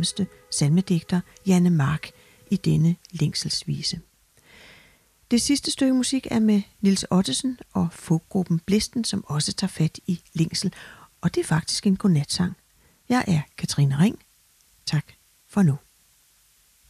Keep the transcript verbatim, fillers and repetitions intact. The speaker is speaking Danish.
fremmeste salmedigter Janne Mark i denne længselsvise. Det sidste stykke musik er med Nils Ottesen og folkgruppen Blæsten, som også tager fat i længsel, og det er faktisk en godnatsang. Jeg er Katrine Ring. Tak for nu.